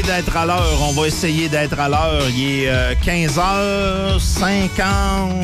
D'être à l'heure, on va essayer d'être à l'heure. Il est 15h55.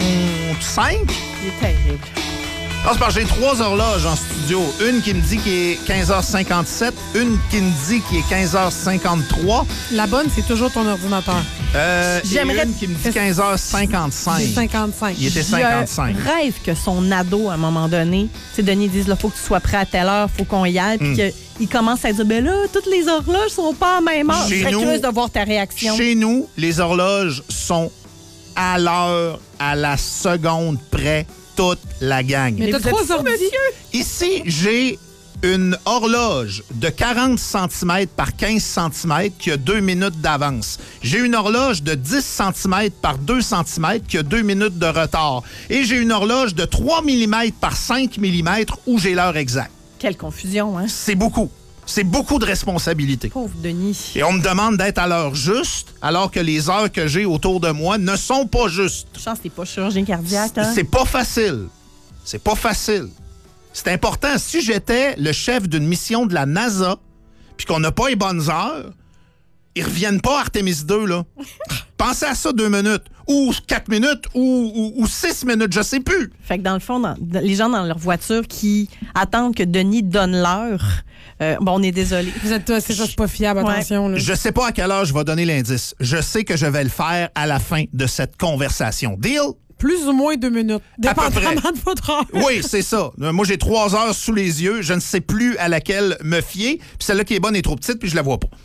Il est terrible. Ah, c'est parce que j'ai 3 horloges en studio. Une qui me dit qu'il est 15h57, une qui me dit qu'il est 15h53. La bonne, c'est toujours ton ordinateur. J'aimerais- Et une qui me dit 15h55. C'est 55. Il était 55. Je rêve que son ado, à un moment donné, Denis dise, il faut que tu sois prêt à telle heure, il faut qu'on y aille, puis qu'il commence à dire, ben là, toutes les horloges sont pas à même heure. Je Chez serais nous- curieuse de voir ta réaction. Chez nous, les horloges sont à l'heure, à la seconde près, toute la gang. Mais t'as vous êtes 3 fou, ordi. monsieur? Ici, j'ai une horloge de 40 cm par 15 cm qui a 2 minutes d'avance. J'ai une horloge de 10 cm par 2 cm qui a 2 minutes de retard. Et j'ai une horloge de 3 mm par 5 mm où j'ai l'heure exacte. Quelle confusion, hein? C'est beaucoup. C'est beaucoup de responsabilités. Pauvre Denis. Et on me demande d'être à l'heure juste, alors que les heures que j'ai autour de moi ne sont pas justes. Chance, t'es pas chirurgien cardiaque, hein? C'est pas facile. C'est pas facile. C'est important. Si j'étais le chef d'une mission de la NASA, puis qu'on n'a pas les bonnes heures, ils reviennent pas à Artemis 2, là. Pensez à ça 2 minutes, ou 4 minutes, ou 6 minutes, je sais plus. Fait que dans le fond, les gens dans leur voiture qui attendent que Denis donne l'heure, on est désolé. Vous êtes c'est pas fiable, Ouais. attention. Là. Je sais pas à quelle heure je vais donner l'indice. Je sais que je vais le faire à la fin de cette conversation. Deal? Plus ou moins 2 minutes. À peu près. Dépendamment de votre heure. Oui, c'est ça. Moi, j'ai 3 heures sous les yeux. Je ne sais plus à laquelle me fier. Puis celle-là qui est bonne est trop petite, puis je la vois pas.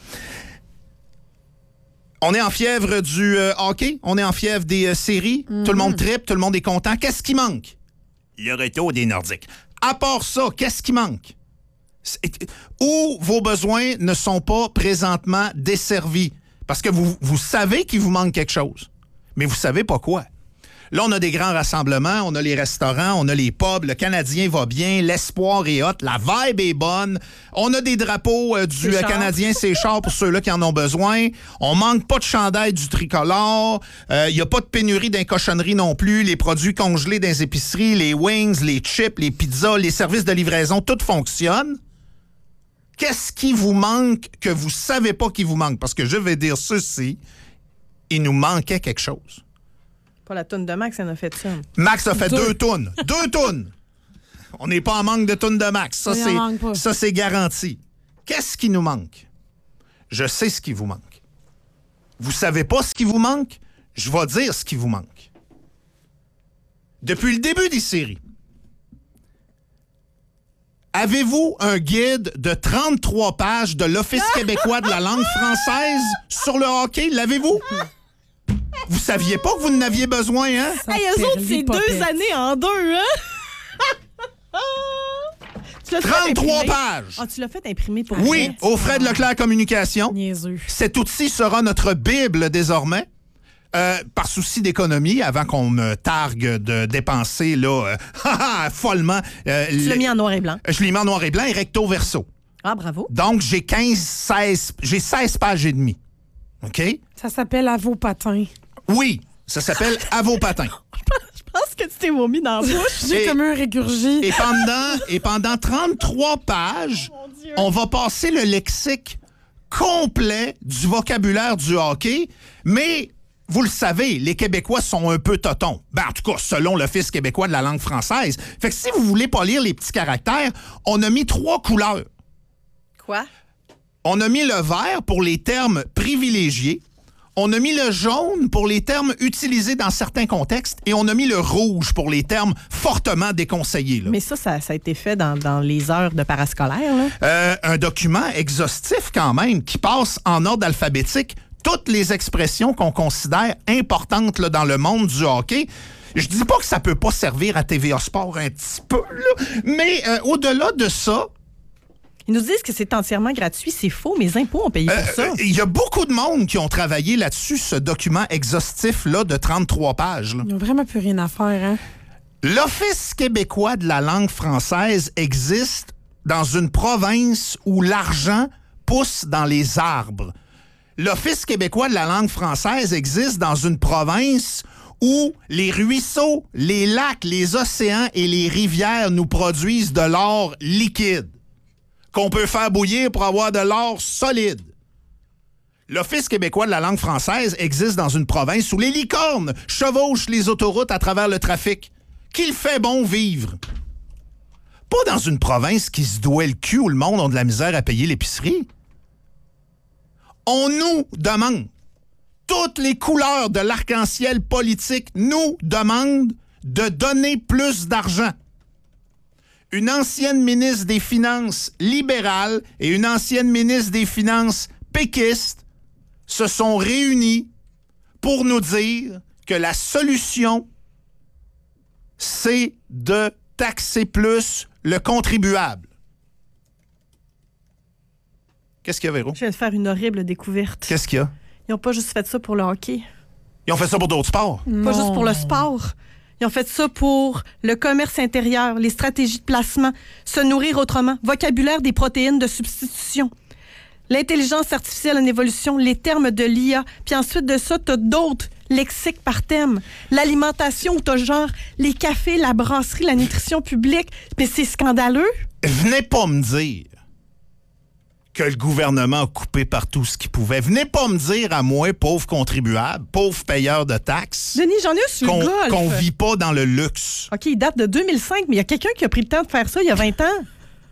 On est en fièvre du hockey. On est en fièvre des séries. Tout le monde trippe, tout le monde est content. Qu'est-ce qui manque? Le retour des Nordiques. À part ça, qu'est-ce qui manque? Où vos besoins ne sont pas présentement desservis. Parce que vous savez qu'il vous manque quelque chose, mais vous savez pas quoi. Là, on a des grands rassemblements, on a les restaurants, on a les pubs, le Canadien va bien, l'espoir est hot, la vibe est bonne. On a des drapeaux du Canadien Séchard pour ceux-là qui en ont besoin. On manque pas de chandail du tricolore. Il n'y a pas de pénurie d'un cochonnerie non plus. Les produits congelés dans les épiceries, les wings, les chips, les pizzas, les services de livraison, tout fonctionne. Qu'est-ce qui vous manque que vous savez pas qu'il vous manque? Parce que je vais dire ceci, il nous manquait quelque chose. Pas la toune de Max, elle en a fait ça. Max a fait 2 tounes. 2 tounes! On n'est pas en manque de tounes de Max. Ça, c'est garanti. Qu'est-ce qui nous manque? Je sais ce qui vous manque. Vous savez pas ce qui vous manque? Je vais dire ce qui vous manque. Depuis le début des séries, avez-vous un guide de 33 pages de l'Office québécois de la langue française sur le hockey? L'avez-vous? Vous saviez pas que vous en aviez besoin, hein? Hey, eux autres, c'est 2 années en 2, hein? Tu l'as fait 33 imprimer? pages! Ah, tu l'as fait imprimer pour Oui, vrai? au frais de Leclerc Communication. Niaiseux. Cet outil sera notre Bible désormais. Par souci d'économie, avant qu'on me targue de dépenser là, follement. Tu l'as mis en noir et blanc. Je l'ai mis en noir et blanc et recto verso. Ah, bravo. Donc, j'ai 16 pages et demie. OK? Ça s'appelle À vos patins. Oui, ça s'appelle À vos patins. Je pense que tu t'es vomi dans la bouche. J'ai Et- comme un régurgie. Et pendant 33 pages, on va passer le lexique complet du vocabulaire du hockey, mais vous le savez, les Québécois sont un peu totons. Ben, en tout cas, selon l'Office québécois de la langue française. Fait que si vous voulez pas lire les petits caractères, on a mis 3 couleurs. Quoi? On a mis le vert pour les termes privilégiés, on a mis le jaune pour les termes utilisés dans certains contextes et on a mis le rouge pour les termes fortement déconseillés. Là. Mais ça a été fait dans les heures de parascolaire, là. Un document exhaustif quand même qui passe en ordre alphabétique toutes les expressions qu'on considère importantes là, dans le monde du hockey. Je dis pas que ça peut pas servir à TVA Sport un petit peu, là, mais au-delà de ça, Ils nous disent que c'est entièrement gratuit. C'est faux. Mes impôts ont payé pour ça. il y a beaucoup de monde qui ont travaillé là-dessus, ce document exhaustif-là de 33 pages. Là. Ils n'ont vraiment plus rien à faire, hein? L'Office québécois de la langue française existe dans une province où l'argent pousse dans les arbres. L'Office québécois de la langue française existe dans une province où les ruisseaux, les lacs, les océans et les rivières nous produisent de l'or liquide, qu'on peut faire bouillir pour avoir de l'or solide. L'Office québécois de la langue française existe dans une province où les licornes chevauchent les autoroutes à travers le trafic. Qu'il fait bon vivre. Pas dans une province qui se doit le cul où le monde a de la misère à payer l'épicerie. On nous demande, toutes les couleurs de l'arc-en-ciel politique nous demandent de donner plus d'argent. Une ancienne ministre des Finances libérale et une ancienne ministre des Finances péquiste se sont réunis pour nous dire que la solution, c'est de taxer plus le contribuable. Qu'est-ce qu'il y a, Véro? Je viens de faire une horrible découverte. Qu'est-ce qu'il y a? Ils n'ont pas juste fait ça pour le hockey. Ils ont fait ça pour d'autres sports. Pas juste pour le sport. Ils ont fait ça pour le commerce intérieur, les stratégies de placement, se nourrir autrement, vocabulaire des protéines de substitution, l'intelligence artificielle en évolution, les termes de l'IA. Puis ensuite de ça, t'as d'autres lexiques par thème. L'alimentation, où t'as genre les cafés, la brasserie, la nutrition publique. Mais c'est scandaleux. Venez pas me dire que le gouvernement a coupé partout ce qu'il pouvait. Venez pas me dire à moi, pauvre contribuable, pauvre payeur de taxes, Denis, j'en ai eu sur le golf. qu'on vit pas dans le luxe. OK, il date de 2005, mais il y a quelqu'un qui a pris le temps de faire ça il y a 20 ans.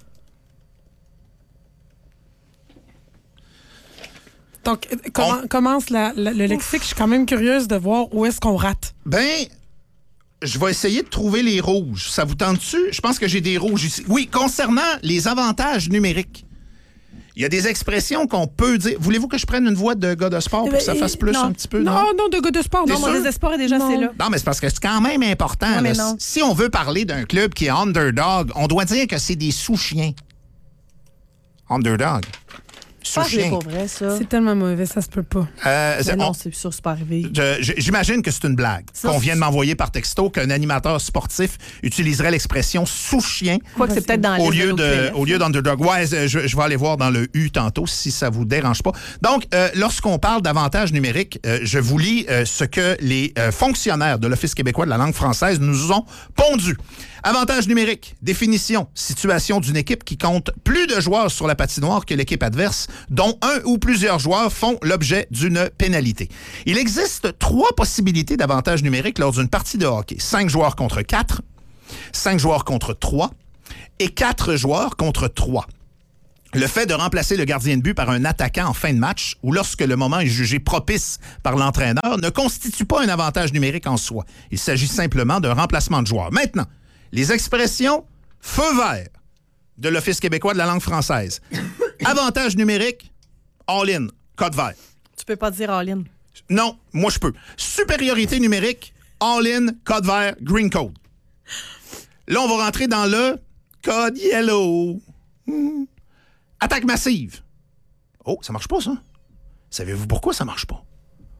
Donc, commence le lexique. Je suis quand même curieuse de voir où est-ce qu'on rate. Ben, je vais essayer de trouver les rouges. Ça vous tente-tu? Je pense que j'ai des rouges ici. Oui, concernant les avantages numériques, il y a des expressions qu'on peut dire. Voulez-vous que je prenne une voix de gars de sport pour que ça fasse plus un petit peu? Non, de gars de sport. Non, mon désespoir est déjà assez là. Non, mais c'est parce que c'est quand même important. Ouais, mais là. non. Si on veut parler d'un club qui est underdog, on doit dire que c'est des sous-chiens. Underdog. Pas Sous-chiens. pour vrai, ça. C'est tellement mauvais, ça se peut pas. Mais non, c'est sûr, c'est pas arrivé. J'imagine que c'est une blague qu'on vient de m'envoyer par texto qu'un animateur sportif utiliserait l'expression sous-chien Quoi que c'est peut-être dans au lieu d'underdog. Ouais, je vais aller voir dans le U tantôt si ça vous dérange pas. Donc, lorsqu'on parle d'avantages numériques, je vous lis ce que les fonctionnaires de l'Office québécois de la langue française nous ont pondu. Avantages numériques, définition, situation d'une équipe qui compte plus de joueurs sur la patinoire que l'équipe adverse, dont un ou plusieurs joueurs font l'objet d'une pénalité. Il existe 3 possibilités d'avantages numériques lors d'une partie de hockey. 5 joueurs contre 4, 5 joueurs contre 3 et 4 joueurs contre 3. Le fait de remplacer le gardien de but par un attaquant en fin de match ou lorsque le moment est jugé propice par l'entraîneur ne constitue pas un avantage numérique en soi. Il s'agit simplement d'un remplacement de joueur. Maintenant, les expressions « feu vert » de l'Office québécois de la langue française. Avantage numérique, all-in, code vert. Tu peux pas dire all-in. Non, moi je peux. Supériorité numérique, all-in, code vert, green code. Là, on va rentrer dans le code yellow. Attaque massive. Oh, ça marche pas, ça. Savez-vous pourquoi ça marche pas?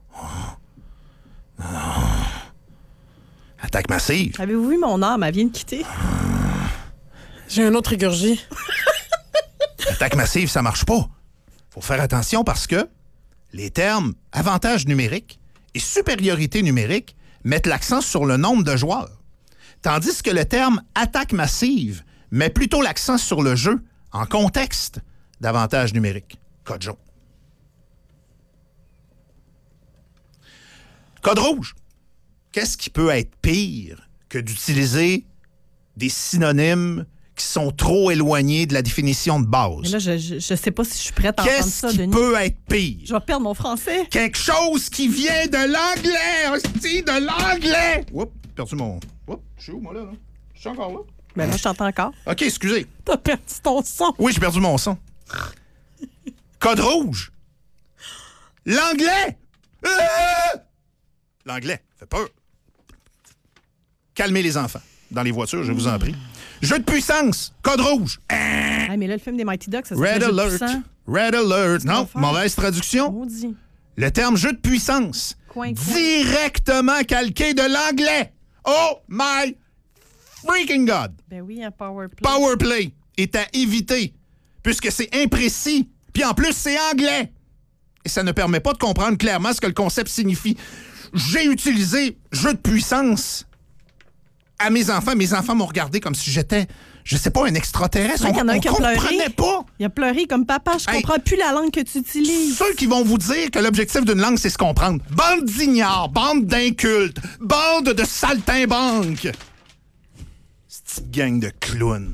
Attaque massive. Avez-vous vu mon âme? Elle vient de quitter. J'ai un autre égorgie. Attaque massive, ça marche pas. Faut faire attention parce que les termes avantage numérique et supériorité numérique mettent l'accent sur le nombre de joueurs. Tandis que le terme attaque massive met plutôt l'accent sur le jeu en contexte d'avantage numérique. Code jaune. Code rouge. Qu'est-ce qui peut être pire que d'utiliser des synonymes qui sont trop éloignés de la définition de base? Mais là, je sais pas si je suis prête à entendre Qu'est-ce ça, qui Denis. peut être pire? Je vais perdre mon français. Quelque chose qui vient de l'anglais! Hostie, de l'anglais! Oups, perdu mon... Oups, je suis où, moi, là? Je suis encore là? Ben là, je t'entends encore. OK, excusez. T'as perdu ton son. Oui, j'ai perdu mon son. Code rouge. L'anglais! L'anglais, fait peur. Calmez les enfants. Dans les voitures, je vous en prie. Jeu de puissance. Code rouge. Ah, mais là, le film des Mighty Ducks, ça s'appelle Red Jeu de alert. puissant. Red alert. Non, faire? mauvaise traduction. Maudit. Le terme jeu de puissance. Coin. Directement calqué de l'anglais. Oh my freaking God. Ben oui, un power play. Power play est à éviter puisque c'est imprécis. Puis en plus, c'est anglais. Et ça ne permet pas de comprendre clairement ce que le concept signifie. J'ai utilisé jeu de puissance à mes enfants m'ont regardé comme si j'étais, je sais pas, un extraterrestre. Il y en a un qui a pleuré. Comprenait pas. Il a pleuré comme papa, je comprends plus la langue que tu utilises. Ceux qui vont vous dire que l'objectif d'une langue, c'est se comprendre. Bande d'ignares, bande d'incultes, bande de saltimbanques. Cette gang de clowns.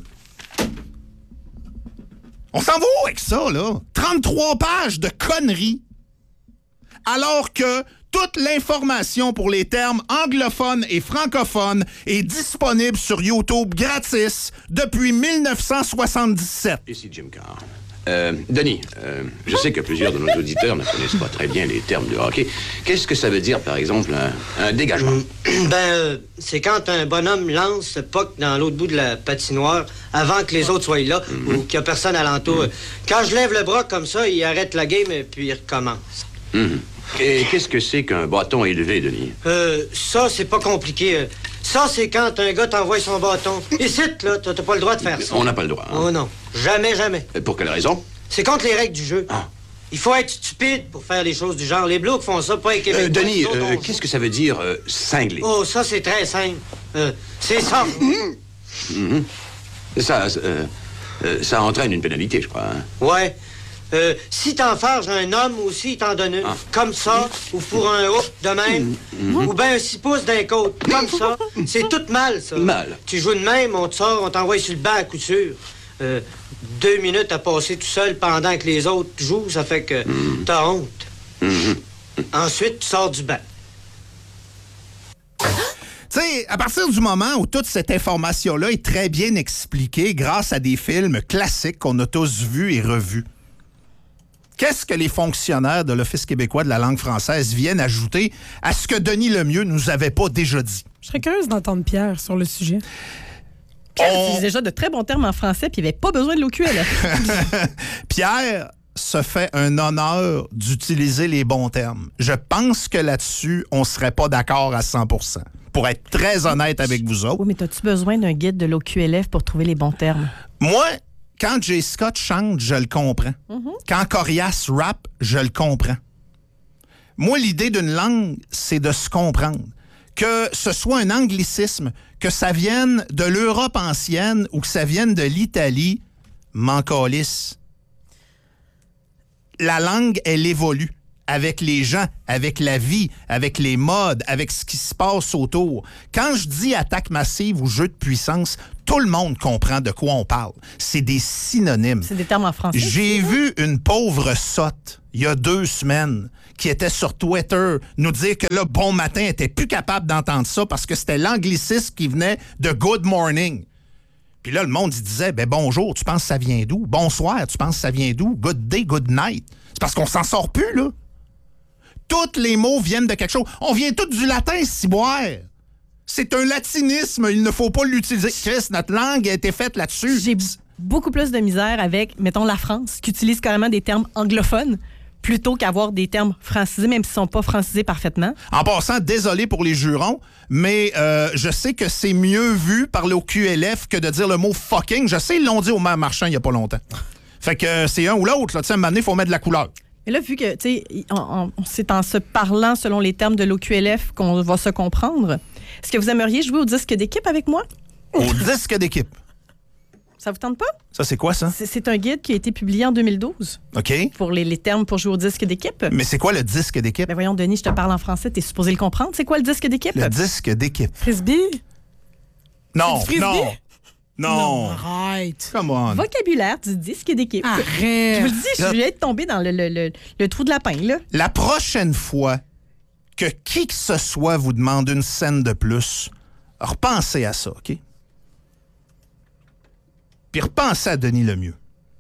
On s'en va où avec ça, là? 33 pages de conneries. Alors que toute l'information pour les termes anglophones et francophones est disponible sur YouTube gratis depuis 1977. Ici Jim Carr. Denis, je sais que plusieurs de nos auditeurs ne connaissent pas très bien les termes de hockey. Qu'est-ce que ça veut dire, par exemple, un dégagement? C'est quand un bonhomme lance le puck dans l'autre bout de la patinoire avant que les autres soient là ou qu'il n'y a personne alentour. Quand je lève le bras comme ça, il arrête la game et puis il recommence. Et qu'est-ce que c'est qu'un bâton élevé, Denis? Ça, c'est pas compliqué. Ça, c'est quand un gars t'envoie son bâton. Ici, là, t'as pas le droit de faire ça. On n'a pas le droit. Hein? Oh non. Jamais, jamais. Pour quelle raison? C'est contre les règles du jeu. Ah. Il faut être stupide pour faire les choses du genre. Les Blues font ça, pas les Québécois. Denis, qu'est-ce que ça veut dire, cinglé? Oh, ça, c'est très simple. C'est ça. Ça entraîne une pénalité, je crois. Hein? Ouais. Si t'enfarges un homme aussi, il t'en donne une. Comme ça, ou pour un hook de même. Ou bien un 6 pouces d'un côte. Comme ça. C'est tout mal, ça. Mal. Tu joues de même, on te sort, on t'envoie sur le banc à coup sûr. 2 minutes à passer tout seul pendant que les autres jouent, ça fait que t'as honte. Ensuite, tu sors du banc. Tu sais, à partir du moment où toute cette information-là est très bien expliquée grâce à des films classiques qu'on a tous vus et revus, qu'est-ce que les fonctionnaires de l'Office québécois de la langue française viennent ajouter à ce que Denis Lemieux nous avait pas déjà dit? Je serais curieuse d'entendre Pierre sur le sujet. Pierre utilise déjà de très bons termes en français, puis il n'y avait pas besoin de l'OQLF. Pierre se fait un honneur d'utiliser les bons termes. Je pense que là-dessus, on serait pas d'accord à 100%. Pour être très honnête avec vous autres. Oui, mais as-tu besoin d'un guide de l'OQLF pour trouver les bons termes? Moi, quand Jay Scott chante, je le comprends. Quand Corias rappe, je le comprends. Moi, l'idée d'une langue, c'est de se comprendre. Que ce soit un anglicisme, que ça vienne de l'Europe ancienne ou que ça vienne de l'Italie, m'en calisse. La langue, elle évolue avec les gens, avec la vie, avec les modes, avec ce qui se passe autour. Quand je dis attaque massive ou jeu de puissance, tout le monde comprend de quoi on parle. C'est des synonymes. C'est des termes en français. J'ai vu une pauvre sotte, il y a 2 semaines, qui était sur Twitter, nous dire que le bon matin était plus capable d'entendre ça parce que c'était l'anglicisme qui venait de Good Morning. Puis là, le monde, il disait, ben bonjour, tu penses que ça vient d'où? Bonsoir, tu penses que ça vient d'où? Good day, good night. C'est parce qu'on s'en sort plus, là. Tous les mots viennent de quelque chose. On vient tous du latin, ciboire. C'est un latinisme, il ne faut pas l'utiliser. Chris, notre langue a été faite là-dessus. J'ai beaucoup plus de misère avec, mettons, la France, qui utilise carrément des termes anglophones plutôt qu'avoir des termes francisés, même s'ils ne sont pas francisés parfaitement. En passant, désolé pour les jurons, mais je sais que c'est mieux vu par le QLF que de dire le mot fucking. Je sais, ils l'ont dit au maire Marchand il n'y a pas longtemps. Fait que c'est un ou l'autre. Là. À un moment donné, il faut mettre de la couleur. Et là, vu que, tu sais, c'est en se parlant selon les termes de l'OQLF qu'on va se comprendre, est-ce que vous aimeriez jouer au disque d'équipe avec moi? Au disque d'équipe? Ça vous tente pas? Ça, c'est quoi, ça? C'est un guide qui a été publié en 2012. OK. Pour les termes pour jouer au disque d'équipe. Mais c'est quoi le disque d'équipe? Ben voyons, Denis, je te parle en français, t'es supposé le comprendre. C'est quoi le disque d'équipe? Le disque d'équipe. Frisbee? Non, Frisbee? non. Non, arrête. Come on. Vocabulaire du disque d'équipe. Arrête. Je vous le dis, je viens de tomber dans le trou de lapin, là. La prochaine fois que qui que ce soit vous demande une scène de plus, repensez à ça, OK? Puis repensez à Denis Lemieux,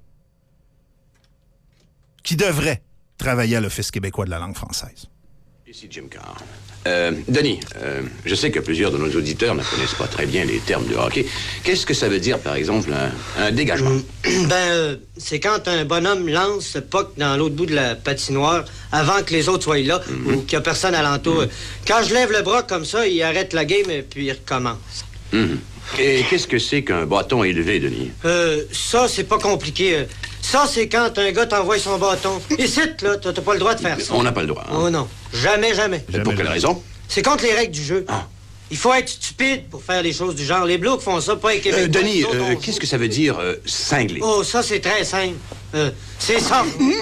qui devrait travailler à l'Office québécois de la langue française. Ici Jim Carr. Denis, je sais que plusieurs de nos auditeurs ne connaissent pas très bien les termes de hockey. Qu'est-ce que ça veut dire, par exemple, un dégagement? C'est quand un bonhomme lance le puck dans l'autre bout de la patinoire avant que les autres soient là ou qu'il n'y a personne alentour. Quand je lève le bras comme ça, il arrête la game et puis il recommence. Et qu'est-ce que c'est qu'un bâton élevé, Denis? Ça, c'est pas compliqué. Ça, c'est quand un gars t'envoie son bâton. Ici, là, t'as pas le droit de faire ça. On n'a pas le droit. Hein? Oh non. Jamais, jamais. Pour quelle raison? C'est contre les règles du jeu. Il faut être stupide pour faire les choses du genre. Les Blancs font ça, pas les Québécois. Denis, qu'est-ce que ça veut dire, cinglé? Oh, ça, c'est très simple. C'est ça.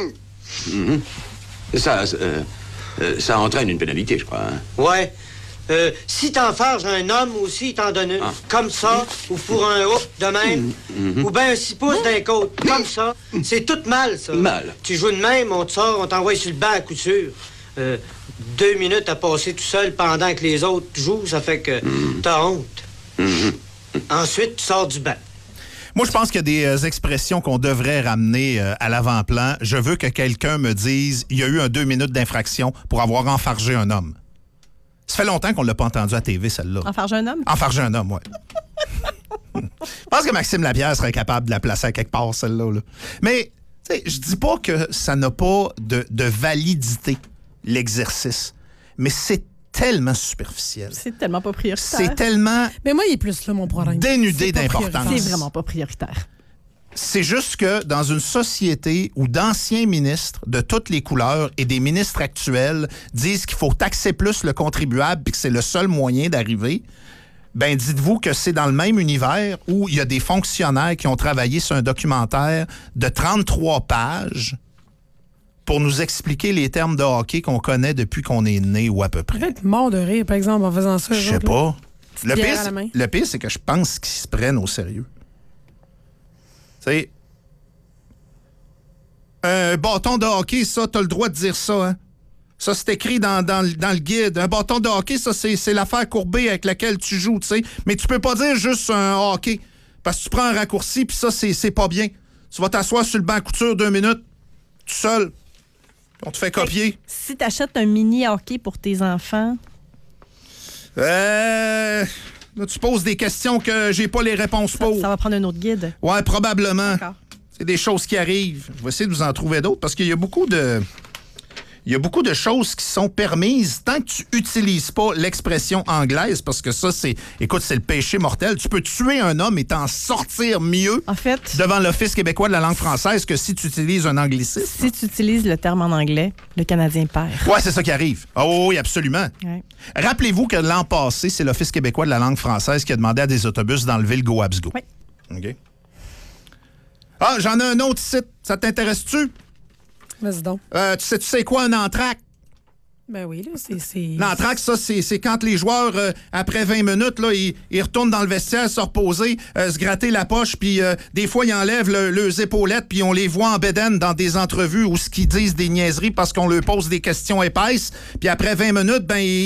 Ça entraîne une pénalité, je crois. Hein? Ouais. Si t'enfarges un homme aussi, t'en donnes une. Comme ça, ou pour un hook de même. Ou bien un 6 pouces d'un côte. Comme ça. C'est tout mal, ça. Mal. Tu joues de même, on te sort, on t'envoie sur le banc à coup sûr. 2 minutes à passer tout seul pendant que les autres jouent, ça fait que t'as honte. Ensuite, tu sors du banc. Moi, je pense qu'il y a des expressions qu'on devrait ramener à l'avant-plan. Je veux que quelqu'un me dise il y a eu un 2 minutes d'infraction pour avoir enfargé un homme. Ça fait longtemps qu'on ne l'a pas entendu à TV, celle-là. Enfarger un homme? Enfarger un homme, oui. Je pense que Maxime Lapierre serait capable de la placer à quelque part, celle-là. Là. Mais je dis pas que ça n'a pas de validité, l'exercice. Mais c'est tellement superficiel. C'est tellement pas prioritaire. C'est tellement Mais moi, il est plus là, mon problème. dénudé C'est pas d'importance. prioritaire. C'est vraiment pas prioritaire. C'est juste que dans une société où d'anciens ministres de toutes les couleurs et des ministres actuels disent qu'il faut taxer plus le contribuable et que c'est le seul moyen d'arriver, ben dites-vous que c'est dans le même univers où il y a des fonctionnaires qui ont travaillé sur un documentaire de 33 pages pour nous expliquer les termes de hockey qu'on connaît depuis qu'on est né ou à peu près. Je vais être mort de rire, par exemple, en faisant ça. Je sais pas. bière à la main. Le pire, c'est que je pense qu'ils se prennent au sérieux. Tu sais, un bâton de hockey, ça, t'as le droit de dire ça, hein? Ça, c'est écrit dans le guide. Un bâton de hockey, ça, c'est l'affaire courbée avec laquelle tu joues, tu sais. Mais tu peux pas dire juste un hockey. Parce que tu prends un raccourci, puis ça, c'est pas bien. Tu vas t'asseoir sur le banc à couture 2 minutes, tout seul. On te fait copier. Si t'achètes un mini hockey pour tes enfants... Là, tu poses des questions que j'ai pas les réponses pour. Ça va prendre un autre guide. Ouais, probablement. D'accord. C'est des choses qui arrivent. Je vais essayer de vous en trouver d'autres parce qu'il y a beaucoup de... Il y a beaucoup de choses qui sont permises tant que tu n'utilises pas l'expression anglaise, parce que ça, c'est le péché mortel. Tu peux tuer un homme et t'en sortir mieux En fait, devant l'Office québécois de la langue française que si tu utilises un anglicisme. si tu utilises le terme en anglais, le Canadien perd. Ouais, c'est ça qui arrive. Oh oui, absolument. Ouais. Rappelez-vous que l'an passé, c'est l'Office québécois de la langue française qui a demandé à des autobus d'enlever le go-absgo. Oui. OK. Ah, j'en ai un autre site. Ça t'intéresse-tu? Vas-y donc. Tu sais quoi, un entracte? Ben oui, là, c'est... L'entracte, ça, c'est quand les joueurs, après 20 minutes, là, ils retournent dans le vestiaire, se reposer, se gratter la poche, puis des fois, ils enlèvent leurs épaulettes, puis on les voit en bédaine dans des entrevues où ce qu'ils disent des niaiseries parce qu'on leur pose des questions épaisses, puis après 20 minutes, ben